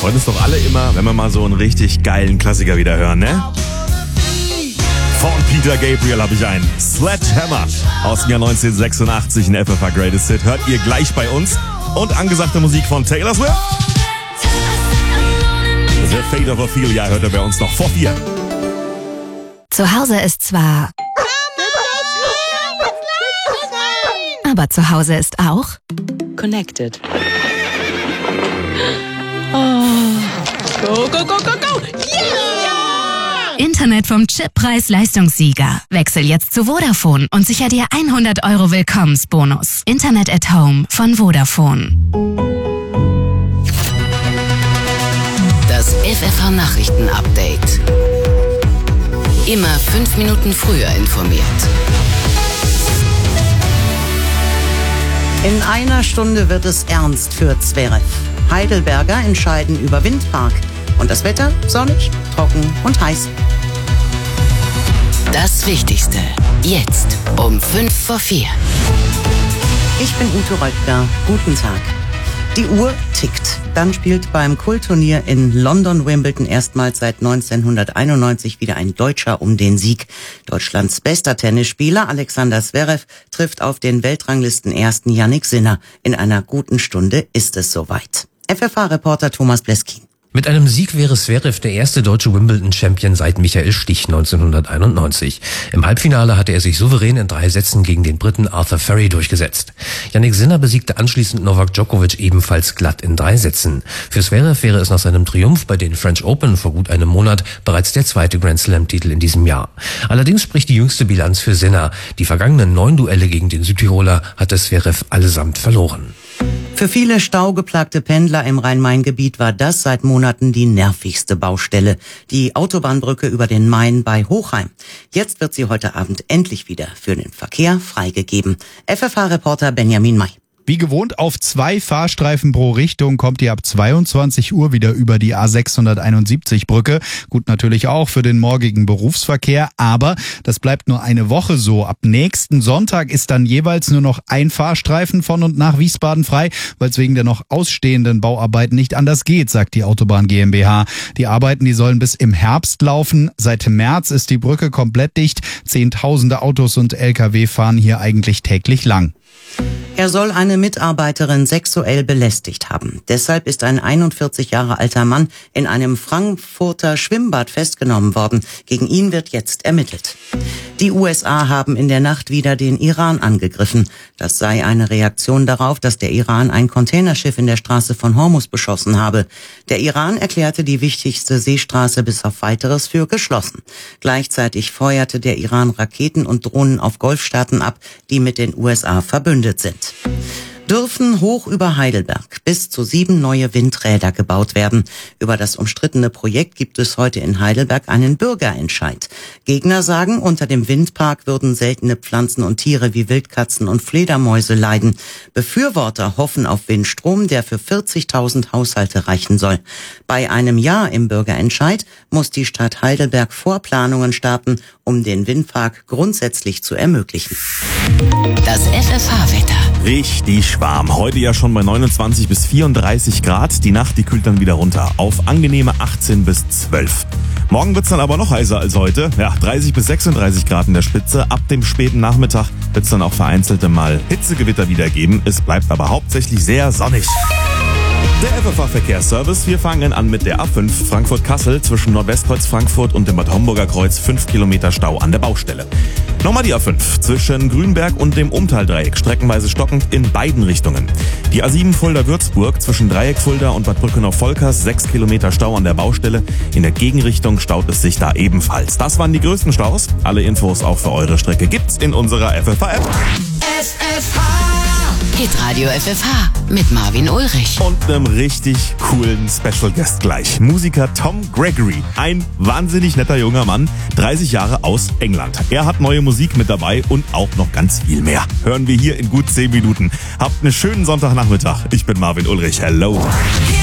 Freut uns doch alle immer, wenn wir mal so einen richtig geilen Klassiker wieder hören, ne? Von Peter Gabriel habe ich einen. Sledgehammer aus dem Jahr 1986 in FFH Greatest Hit. Hört ihr gleich bei uns. Und angesagte Musik von Taylor Swift. The Fate of Ophelia hört ihr bei uns noch vor 4. Zu Hause ist zwar... Aber zu Hause ist auch... Connected. Oh. Go, go, go, go, go! Yeah! Internet vom Chip-Preis-Leistungssieger. Wechsel jetzt zu Vodafone und sicher dir 100 € Willkommensbonus. Internet at Home von Vodafone. Das FFH Nachrichten-Update. Immer 5 Minuten früher informiert. In einer Stunde wird es ernst für Zverev. Heidelberger entscheiden über Windpark. Und das Wetter sonnig, trocken und heiß. Das Wichtigste. Jetzt um 4:05. Ich bin Ute Reutger. Guten Tag. Die Uhr tickt. Dann spielt beim Kultturnier in London Wimbledon erstmals seit 1991 wieder ein Deutscher um den Sieg. Deutschlands bester Tennisspieler Alexander Zverev trifft auf den Weltranglisten-Ersten Jannik Sinner. In einer guten Stunde ist es soweit. FFH-Reporter Thomas Bleskin. Mit einem Sieg wäre Zverev der erste deutsche Wimbledon-Champion seit Michael Stich 1991. Im Halbfinale hatte er sich souverän in 3 Sätzen gegen den Briten Arthur Ferry durchgesetzt. Jannik Sinner besiegte anschließend Novak Djokovic ebenfalls glatt in 3 Sätzen. Für Zverev wäre es nach seinem Triumph bei den French Open vor gut einem Monat bereits der 2. Grand Slam-Titel in diesem Jahr. Allerdings spricht die jüngste Bilanz für Sinner. Die vergangenen 9 Duelle gegen den Südtiroler hatte Zverev allesamt verloren. Für viele staugeplagte Pendler im Rhein-Main-Gebiet war das seit Monaten die nervigste Baustelle. Die Autobahnbrücke über den Main bei Hochheim. Jetzt wird sie heute Abend endlich wieder für den Verkehr freigegeben. FFH-Reporter Benjamin May. Wie gewohnt auf 2 Fahrstreifen pro Richtung kommt ihr ab 22 Uhr wieder über die A671-Brücke. Gut, natürlich auch für den morgigen Berufsverkehr, aber das bleibt nur eine Woche so. Ab nächsten Sonntag ist dann jeweils nur noch ein Fahrstreifen von und nach Wiesbaden frei, weil es wegen der noch ausstehenden Bauarbeiten nicht anders geht, sagt die Autobahn GmbH. Die Arbeiten, die sollen bis im Herbst laufen. Seit März ist die Brücke komplett dicht. Zehntausende Autos und Lkw fahren hier eigentlich täglich lang. Er soll eine Mitarbeiterin sexuell belästigt haben. Deshalb ist ein 41 Jahre alter Mann in einem Frankfurter Schwimmbad festgenommen worden. Gegen ihn wird jetzt ermittelt. Die USA haben in der Nacht wieder den Iran angegriffen. Das sei eine Reaktion darauf, dass der Iran ein Containerschiff in der Straße von Hormuz beschossen habe. Der Iran erklärte die wichtigste Seestraße bis auf Weiteres für geschlossen. Gleichzeitig feuerte der Iran Raketen und Drohnen auf Golfstaaten ab, die mit den USA verbündet sind. Dürfen hoch über Heidelberg bis zu 7 neue Windräder gebaut werden. Über das umstrittene Projekt gibt es heute in Heidelberg einen Bürgerentscheid. Gegner sagen, unter dem Windpark würden seltene Pflanzen und Tiere wie Wildkatzen und Fledermäuse leiden. Befürworter hoffen auf Windstrom, der für 40.000 Haushalte reichen soll. Bei einem Ja im Bürgerentscheid muss die Stadt Heidelberg Vorplanungen starten, um den Windpark grundsätzlich zu ermöglichen. Das FFH-Wetter. Richtig warm. Heute ja schon bei 29 bis 34 Grad. Die Nacht, die kühlt dann wieder runter auf angenehme 18 bis 12. Morgen wird's dann aber noch heißer als heute. Ja, 30 bis 36 Grad in der Spitze. Ab dem späten Nachmittag wird's dann auch vereinzelte Mal Hitzegewitter wieder geben. Es bleibt aber hauptsächlich sehr sonnig. Der FFH-Verkehrsservice. Wir fangen an mit der A5 Frankfurt-Kassel zwischen Nordwestkreuz Frankfurt und dem Bad Homburger Kreuz. 5 Kilometer Stau an der Baustelle. Nochmal die A5 zwischen Grünberg und dem Umtaldreieck, streckenweise stockend in beiden Richtungen. Die A7 Fulda-Würzburg zwischen Dreieck Fulda und Bad Brückenau-Volkers, 6 Kilometer Stau an der Baustelle. In der Gegenrichtung staut es sich da ebenfalls. Das waren die größten Staus. Alle Infos auch für eure Strecke gibt's in unserer FFH-App. Hitradio FFH mit Marvin Ulrich. Und einem richtig coolen Special Guest gleich. Musiker Tom Gregory. Ein wahnsinnig netter junger Mann, 30 Jahre aus England. Er hat neue Musik mit dabei und auch noch ganz viel mehr. Hören wir hier in gut 10 Minuten. Habt einen schönen Sonntagnachmittag. Ich bin Marvin Ulrich. Hello.